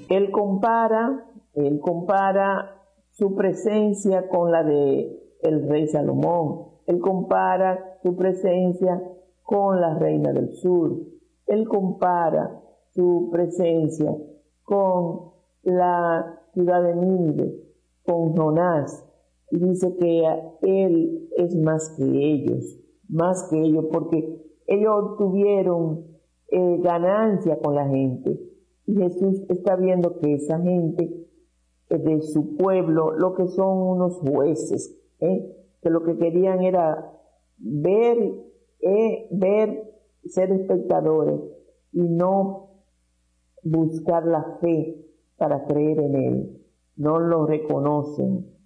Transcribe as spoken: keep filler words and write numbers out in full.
él compara, él compara su presencia con la de el rey Salomón. Él compara su presencia con la reina del sur. Él compara su presencia con la ciudad de Nínive, con Jonás, y dice que él es más que ellos, más que ellos, porque ellos obtuvieron eh, ganancia con la gente, y Jesús está viendo que esa gente eh, de su pueblo, lo que son unos jueces, ¿eh? que lo que querían era ver, eh, ver, ser espectadores, y no buscar la fe para creer en él. No lo reconocen,